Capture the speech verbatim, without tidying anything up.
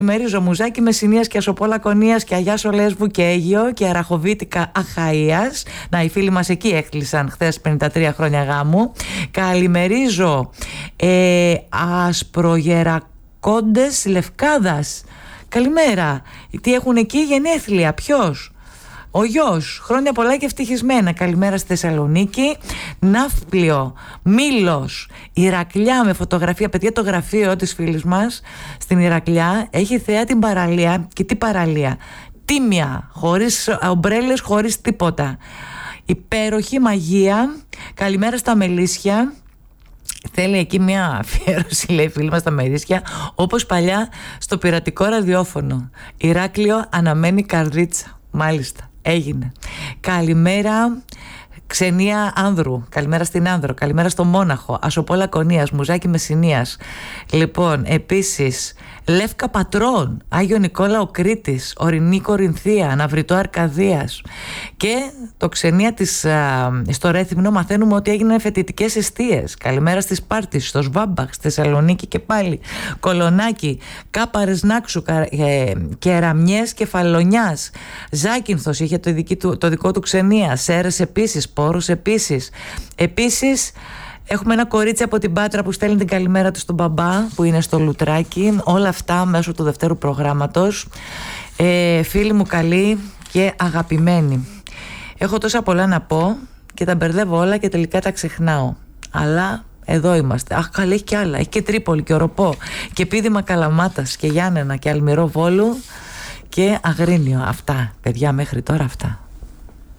Μερίζω Μουζάκι Μεσσηνίας και Ασοπόλα-Κονίας και Αγιάσο Λέσβου και Αίγιο και Αραχοβίτικα Αχαΐας. Να, οι φίλοι μας εκεί έκλεισαν χθες πενήντα τρία χρόνια γάμου. Καλημερίζω ε, Ασπρογερακόντες Λευκάδας. Καλημέρα. Τι έχουν εκεί, γενέθλια? Ποιος? Ο γιος, χρόνια πολλά και ευτυχισμένα. Καλημέρα στη Θεσσαλονίκη. Ναύπλιο, Μήλος, Ηρακλιά με φωτογραφία. Παιδιά, το γραφείο της φίλης μας στην Ηρακλιά έχει θέα την παραλία. Και τι παραλία? Τίμια, χωρίς ομπρέλες, χωρίς τίποτα. Υπέροχη μαγεία. Καλημέρα στα Μελίσια. Θέλει εκεί μια αφιέρωση, λέει φίλη μας, στα Μερίσια, όπως παλιά στο πειρατικό ραδιόφωνο. Ηράκλειο αναμένει καρδίτσα. Μάλιστα, έγινε. Καλημέρα Ξενία Άνδρου. Καλημέρα στην Άνδρο. Καλημέρα στο Μόναχο. Ασοπόλα-Κονίας, Μουζάκι Μεσσηνίας. Λοιπόν, επίσης Λεύκα Πατρών, Άγιο Νικόλαο Κρήτης, Ορεινή Κορινθία, Αναβριτό Αρκαδίας. Και το Ξενία της, α, στο Ρέθυμνο μαθαίνουμε ότι έγιναν φοιτητικές εστίες. Καλημέρα στις Σπάρτης, στο Σβάμπαχ, στη Θεσσαλονίκη και πάλι. Κολονάκι, Κάπαρες Νάξου, ε, Κεραμιές Κεφαλονιάς. Ζάκυνθος είχε το, δική του, το δικό του Ξενία. Σέρες επίσης, Πόρους επίσης. Επίσης έχουμε ένα κορίτσι από την Πάτρα που στέλνει την καλημέρα του στον μπαμπά που είναι στο Λουτράκι. Όλα αυτά μέσω του δευτέρου προγράμματος. ε, Φίλοι μου καλοί και αγαπημένοι, έχω τόσα πολλά να πω και τα μπερδεύω όλα και τελικά τα ξεχνάω. Αλλά εδώ είμαστε. Αχ, καλά, έχει και άλλα. Έχει και Τρίπολη και Οροπό και Πίδημα Καλαμάτας και Γιάννενα και Αλμυρό Βόλου και Αγρίνιο. Αυτά παιδιά μέχρι τώρα, αυτά.